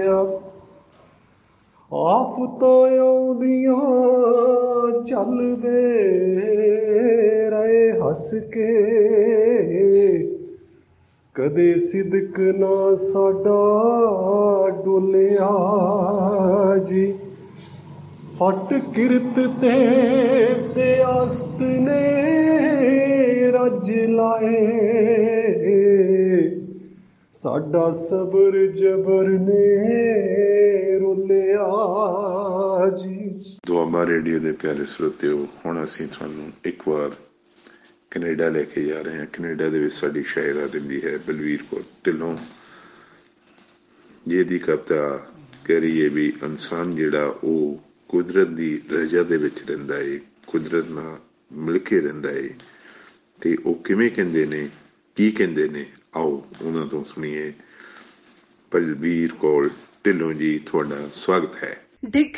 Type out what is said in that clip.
ਆਇਆ। ਆਫਤਾਂ ਆਉਂਦੀਆਂ ਚੱਲਦੇ ਰਹੇ ਹੱਸ ਕੇ, ਕਦੇ ਸਿਦਕ ਨਾ ਸਾਡਾ ਡੋਲਿਆ ਜੀ। ਫਟ ਕਿਰਤ ਤੇ ਸਿਆਸਤ ਨੇ ਰੱਜ ਲਾਏ, ਸਾਡਾ ਸਬਰ ਜਬਰ ਨੇ ਰੋਲਿਆ ਜੀ। ਦੁਆਬਾ ਰੇਡੀਓ ਦੇ ਪਿਆਰੇ ਸਰੋਤਿਓ, ਹੁਣ ਅਸੀਂ ਤੁਹਾਨੂੰ ਇੱਕ ਵਾਰ ਕੈਨੇਡਾ ਲੈ ਕੇ ਜਾ ਰਹੇ ਹਾਂ। ਕੈਨੇਡਾ ਦੇ ਵਿੱਚ ਸਾਡੀ ਸ਼ਾਇਰਾ ਰਹਿੰਦੀ ਹੈ ਬਲਵੀਰ ਕੌਰ ਢਿੱਲੋਂ, ਜਿਹਦੀ ਕਵਿਤਾ ਕਹਿ ਰਹੀ ਹੈ ਵੀ ਇਨਸਾਨ ਜਿਹੜਾ ਉਹ ਕੁਦਰਤ ਦੀ ਰਜ਼ਾ ਦੇ ਵਿੱਚ ਰਹਿੰਦਾ ਏ, ਕੁਦਰਤ ਨਾਲ ਮਿਲ ਕੇ ਰਹਿੰਦਾ ਏ। ਅਤੇ ਉਹ ਕਿਵੇਂ ਕਹਿੰਦੇ ਨੇ, ਕੀ ਕਹਿੰਦੇ ਨੇ, ਆਓ ਉਹਨਾਂ ਤੋਂ ਸੁਣੀਏ। ਬਲਵੀਰ ਕੌਰ ਢਿੱਲੋਂ ਜੀ, ਤੁਹਾਡਾ ਸਵਾਗਤ ਹੈ।